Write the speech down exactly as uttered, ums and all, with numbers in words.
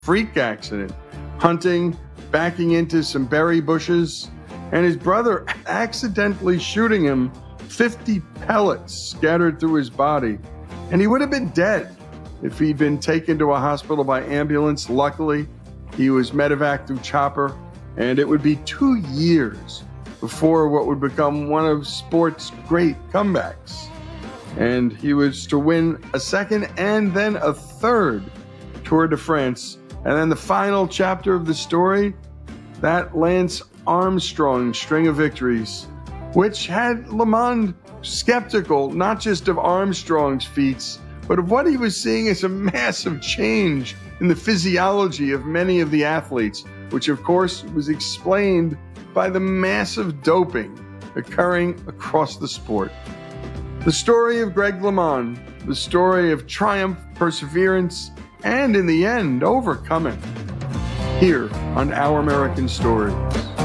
freak accident, hunting, backing into some berry bushes, and his brother accidentally shooting him fifty pellets scattered through his body. And he would have been dead if he'd been taken to a hospital by ambulance. Luckily, he was medevaced through chopper, and it would be two years before what would become one of sport's great comebacks. And he was to win a second and then a third Tour de France. And then the final chapter of the story, that Lance Armstrong string of victories, which had Le Monde skeptical not just of Armstrong's feats, but of what he was seeing as a massive change in the physiology of many of the athletes, which of course was explained by the massive doping occurring across the sport. The story of Greg LeMond, the story of triumph, perseverance, and in the end, overcoming, here on Our American Stories.